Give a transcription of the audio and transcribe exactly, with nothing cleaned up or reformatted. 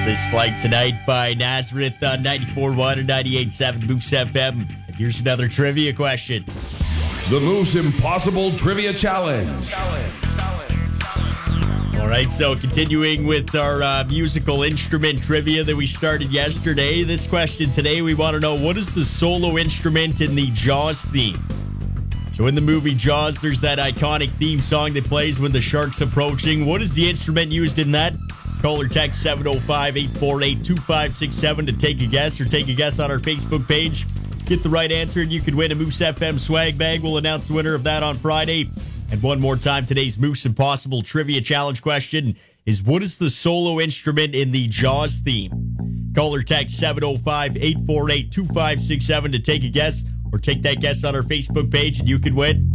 This flight tonight by Nazareth on ninety-four point one and ninety-eight point seven Moose F M. And here's another trivia question. The Moose Impossible Trivia Challenge. All right, so continuing with our uh, musical instrument trivia that we started yesterday. This question today, we want to know, what is the solo instrument in the Jaws theme? So in the movie Jaws, there's that iconic theme song that plays when the shark's approaching. What is the instrument used in that? Call or text seven oh five, eight four eight, two five six seven to take a guess, or take a guess on our Facebook page. Get the right answer and you can win a Moose F M swag bag. We'll announce the winner of that on Friday. And one more time, today's Moose Impossible Trivia Challenge question is, what is the solo instrument in the Jaws theme? Call or text seven oh five, eight four eight, two five six seven to take a guess, or take that guess on our Facebook page and you can win